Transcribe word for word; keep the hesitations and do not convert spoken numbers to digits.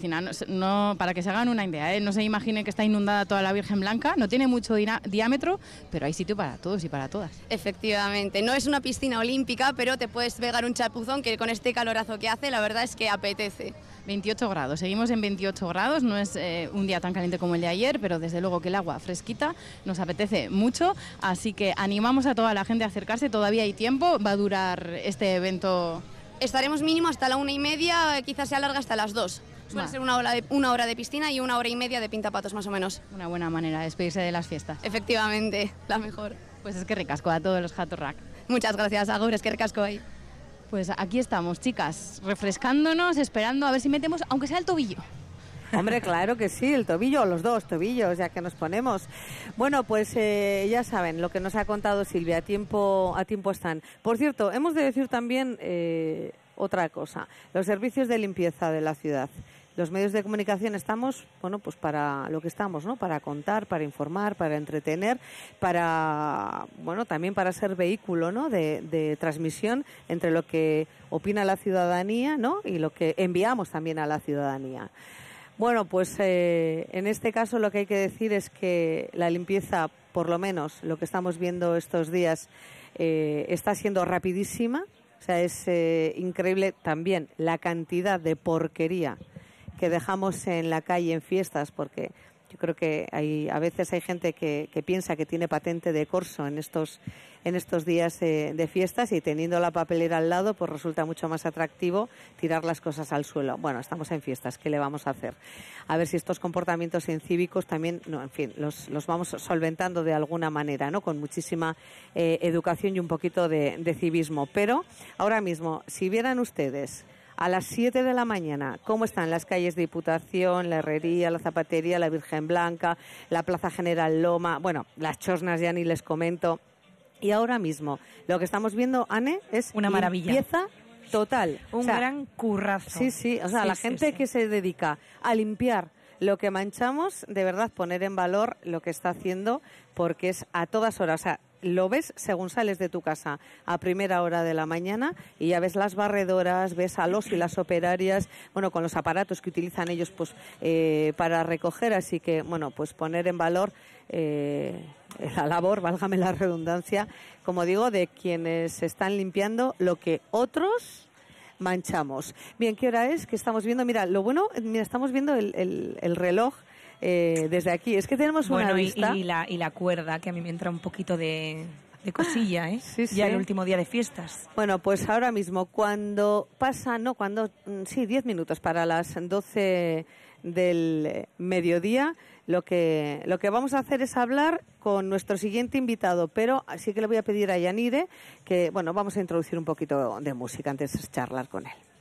piscina. No, no, para que se hagan una idea, ¿eh? No se imaginen que está inundada toda la Virgen Blanca, no tiene mucho diámetro, pero hay sitio para todos y para todas. Efectivamente, no es una piscina olímpica, pero te puedes pegar un chapuzón que con este calorazo que hace, la verdad es que apetece. veintiocho grados, seguimos en veintiocho grados, no es eh, un día tan caliente como el de ayer, pero desde luego que el agua fresquita nos apetece mucho, así que animamos a toda la gente a acercarse, todavía hay tiempo, va a durar este evento. Estaremos mínimo hasta la una y media, quizás se alarga hasta las dos. Suele ser una hora, de, una hora de piscina y una hora y media de pintapatos más o menos. Una buena manera de despedirse de las fiestas. Efectivamente, la mejor. Pues es que ricasco a todos los Hatorrak. Muchas gracias, Agur, es que ricasco ahí. Pues aquí estamos, chicas, refrescándonos, esperando a ver si metemos, aunque sea el tobillo. Hombre, claro que sí, el tobillo, los dos tobillos, ya que nos ponemos. Bueno, pues eh, ya saben lo que nos ha contado Silvia, a tiempo, a tiempo están. Por cierto, hemos de decir también eh, otra cosa, los servicios de limpieza de la ciudad. Los medios de comunicación estamos, bueno, pues para lo que estamos, ¿no? Para contar, para informar, para entretener, para, bueno, también para ser vehículo, ¿no? De, de transmisión entre lo que opina la ciudadanía, ¿no? Y lo que enviamos también a la ciudadanía. Bueno, pues eh, en este caso lo que hay que decir es que la limpieza, por lo menos lo que estamos viendo estos días, eh, está siendo rapidísima. O sea, es eh, increíble también la cantidad de porquería que dejamos en la calle en fiestas, porque yo creo que hay, a veces hay gente que, que piensa que tiene patente de corso en estos en estos días eh, de fiestas, y teniendo la papelera al lado pues resulta mucho más atractivo tirar las cosas al suelo. Bueno, estamos en fiestas, ¿qué le vamos a hacer? A ver si estos comportamientos incívicos también, no, en fin, los, los vamos solventando de alguna manera, ¿no? Con muchísima eh, educación y un poquito de, de civismo. Pero ahora mismo, si vieran ustedes a las siete de la mañana cómo están las calles de Diputación, la Herrería, la Zapatería, la Virgen Blanca, la Plaza General Loma, bueno, las Chosnas ya ni les comento. Y ahora mismo lo que estamos viendo, Anne, es una maravilla. Limpieza total. Un o sea, gran currazo. Sí, sí, o sea, sí, la sí, gente sí. que se dedica a limpiar lo que manchamos, de verdad poner en valor lo que está haciendo, porque es a todas horas, o sea, lo ves según sales de tu casa a primera hora de la mañana y ya ves las barredoras, ves a los y las operarias, bueno, con los aparatos que utilizan ellos pues eh, para recoger, así que, bueno, pues poner en valor eh, la labor, válgame la redundancia, como digo, de quienes están limpiando lo que otros manchamos. Bien, ¿qué hora es? Que estamos viendo, mira, lo bueno, mira, estamos viendo el, el, el reloj Eh, desde aquí, es que tenemos una bueno, vista. Y, y, la, y la cuerda, que a mí me entra un poquito de, de cosilla, ¿eh? Sí, sí. Ya el último día de fiestas. Bueno, pues ahora mismo, cuando pasan, no, cuando, sí, diez minutos para las doce del mediodía, lo que, lo que vamos a hacer es hablar con nuestro siguiente invitado, pero sí que le voy a pedir a Yanire que, bueno, vamos a introducir un poquito de música antes de charlar con él.